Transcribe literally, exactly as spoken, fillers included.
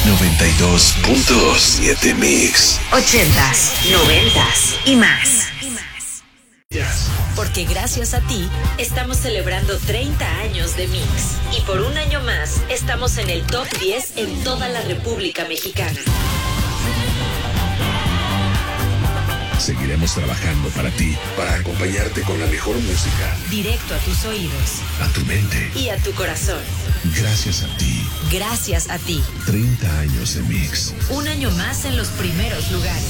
noventa y dos punto siete Mix. Ochentas, noventas y más. Porque gracias a ti, estamos celebrando treinta años de Mix. Y por un año más, estamos en el top diez en toda la República Mexicana. Seguiremos trabajando para ti, para acompañarte con la mejor música. Directo a tus oídos. A tu mente. Y a tu corazón. Gracias a ti. Gracias a ti. treinta años de Mix. Un año más en los primeros lugares.